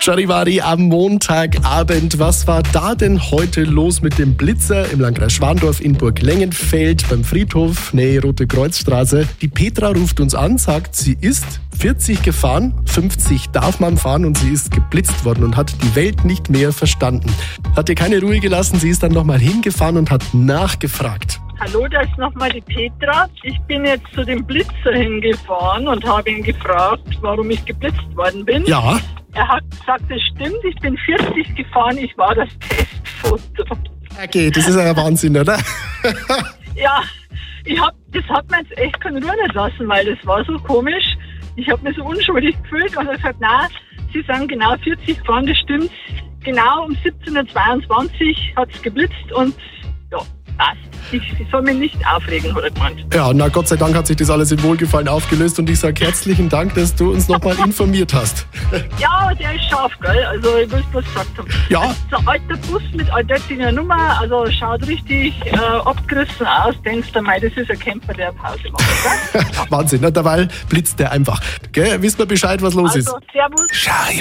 Charivari am Montagabend. Was war da denn heute los mit dem Blitzer im Landkreis Schwandorf in Burglengenfeld beim Friedhof, Nähe Rote Kreuzstraße? Die Petra ruft uns an, sagt, sie ist 40 gefahren, 50 darf man fahren und sie ist geblitzt worden und hat die Welt nicht mehr verstanden. Hat ihr keine Ruhe gelassen, sie ist dann nochmal hingefahren und hat nachgefragt. Hallo, da ist nochmal die Petra. Ich bin jetzt zu dem Blitzer hingefahren und habe ihn gefragt, warum ich geblitzt worden bin. Ja. Er hat gesagt, es stimmt, ich bin 40 gefahren, ich war das Testfoto. Okay, das ist ja Wahnsinn, oder? Ja, das hat mir jetzt echt keine Ruhe nicht lassen, weil das war so komisch. Ich habe mich so unschuldig gefühlt und er hat gesagt, nein, Sie sind genau 40 gefahren, das stimmt. Genau um 17.22 Uhr hat es geblitzt und ja, passt. Ich soll mich nicht aufregen, hat er gemeint. Ja, na Gott sei Dank hat sich das alles in Wohlgefallen aufgelöst und ich sage herzlichen Dank, dass du uns nochmal informiert hast. Ja, der ist scharf, gell? Also ich will es bloß gesagt haben. Ja. So ein alter Bus mit alter Nummer, also schaut richtig abgerissen aus. Denkst du, mei, das ist ein Camper, der Pause macht, gell? Wahnsinn, ne? Derweil blitzt der einfach. Gell? Wisst ihr Bescheid, was los ist? Also, servus. Charivari.